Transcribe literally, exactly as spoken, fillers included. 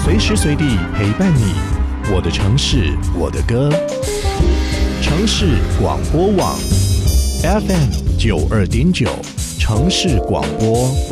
随时随地陪伴你，我的城市，我的歌。城市广播网 F M 九二点九，城市广播。